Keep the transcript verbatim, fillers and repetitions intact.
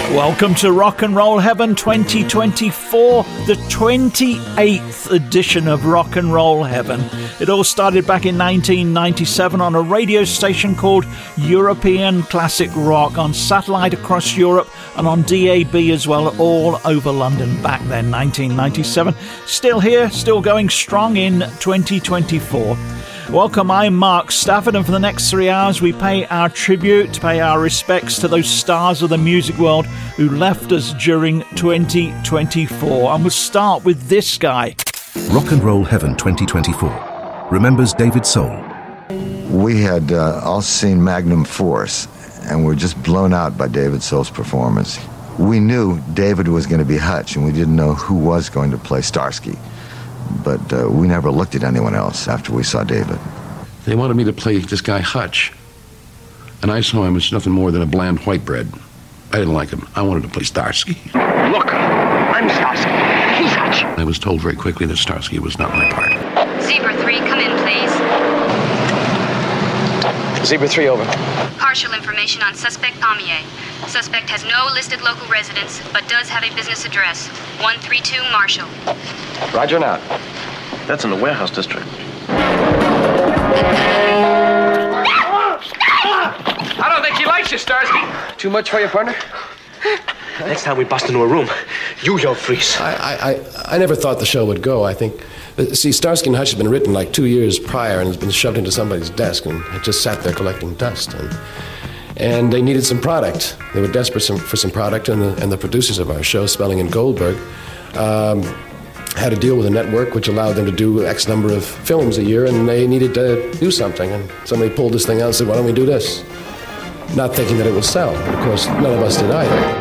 Welcome to Rock and Roll Heaven twenty twenty-four, the twenty-eighth edition of Rock and Roll Heaven. It all started back in nineteen ninety-seven on a radio station called European Classic Rock, on satellite across Europe and on D A B as well, all over London back then, nineteen ninety-seven. Still here, still going strong in twenty twenty-four. Welcome, I'm Mark Stafford, and for the next three hours we pay our tribute, pay our respects to those stars of the music world who left us during twenty twenty-four. And we'll start with this guy. Rock and Roll Heaven twenty twenty-four remembers David Soul. We had uh, all seen Magnum Force, and we were just blown out by David Soul's performance. We knew David was going to be Hutch, and we didn't know who was going to play Starsky. But uh, we never looked at anyone else after we saw David. They wanted me to play this guy Hutch, and I saw him as nothing more than a bland white bread. I didn't like him. I wanted to play Starsky. Look, I'm Starsky. He's Hutch. I was told very quickly that Starsky was not my part. Zebra three, come in, please. Zebra three, over. Partial information on suspect Amier. Suspect has no listed local residence, but does have a business address. one three two Marshall. Roger and out. That's in the warehouse district. I don't think he likes you, Starsky. Too much for you, partner? Next time we bust into a room, you yell freeze. I, I, I never thought the show would go. I think, see, Starsky and Hutch had been written like two years prior and has been shoved into somebody's desk and it just sat there collecting dust. And and they needed some product. They were desperate some, for some product, and the, and the producers of our show, Spelling and Goldberg, um, had a deal with a network which allowed them to do X number of films a year, and they needed to do something. And somebody pulled this thing out and said, why don't we do this? Not thinking that it would sell. But of course, none of us did either.